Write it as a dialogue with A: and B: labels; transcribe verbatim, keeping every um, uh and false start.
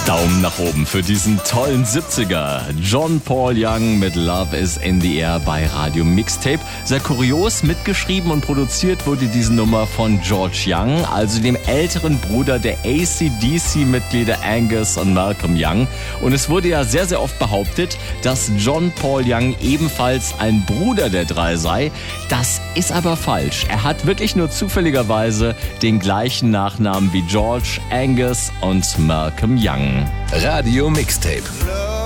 A: Daumen nach oben für diesen tollen siebziger. John Paul Young mit Love is in the Air bei Radio Mixtape. Sehr kurios, mitgeschrieben und produziert wurde diese Nummer von George Young, also dem älteren Bruder der A C D C-Mitglieder Angus und Malcolm Young. Und es wurde ja sehr, sehr oft behauptet, dass John Paul Young ebenfalls ein Bruder der drei sei. Das ist aber falsch. Er hat wirklich nur zufälligerweise den gleichen Nachnamen wie George, Angus und Malcolm Young.
B: Radio Mixtape.